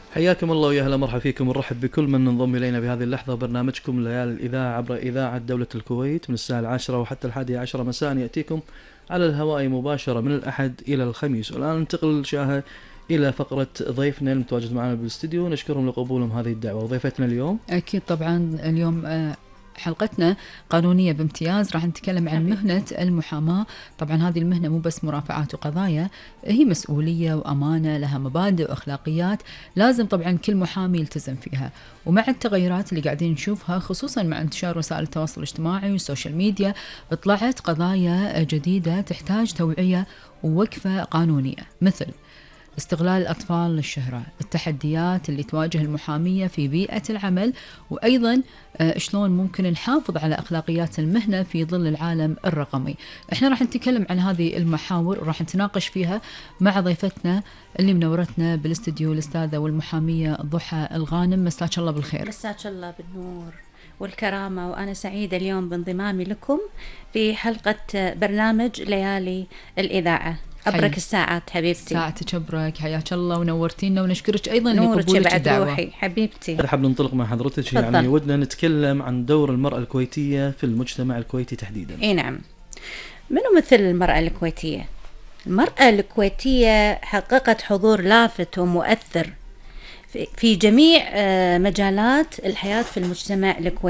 حياكم الله ويا هلا مرحبا فيكم ونرحب بكل من انضم إلينا بهذه اللحظة. برنامجكم ليالي الإذاعة عبر إذاعة دولة الكويت من الساعة 10 وحتى 11 مساء، يأتيكم على الهواء مباشرة من الأحد إلى الخميس. والآن ننتقل شاهة إلى فقرة ضيفنا المتواجد معنا بالاستديو، نشكرهم لقبولهم هذه الدعوة. وضيفتنا اليوم أكيد طبعا اليوم حلقتنا قانونية بامتياز، راح نتكلم عن مهنة المحاماة. طبعا هذه المهنة مو بس مرافعات وقضايا، هي مسؤولية وأمانة، لها مبادئ وأخلاقيات لازم طبعا كل محامي يلتزم فيها. ومع التغيرات اللي قاعدين نشوفها خصوصا مع انتشار وسائل التواصل الاجتماعي والسوشيال ميديا، طلعت قضايا جديدة تحتاج توعية ووقفة قانونية، مثل استغلال الأطفال للشهرة، التحديات اللي تواجه المحامية في بيئة العمل، وأيضا شلون ممكن نحافظ على أخلاقيات المهنة في ظل العالم الرقمي. احنا راح نتكلم عن هذه المحاور وراح نتناقش فيها مع ضيفتنا اللي منورتنا بالاستديو، الأستاذة والمحامية ضحى الغانم. مساك الله بالخير. مساك الله بالنور والكرامة، وأنا سعيدة اليوم بانضمامي لكم في حلقة برنامج ليالي الإذاعة. أبرك الساعات حبيبتي. ساعتك أبرك، حياك الله ونورتينا، ونشكرك أيضا لقبولك الدعوة. روحي حبيبتي. حاب ننطلق مع حضرتك فضل. يعني ودنا نتكلم عن دور المرأة الكويتية في المجتمع الكويتي تحديدا. إيه نعم، منو مثل المرأة الكويتية؟ المرأة الكويتية حققت حضور لافت ومؤثر في جميع مجالات الحياة في المجتمع الكويتي.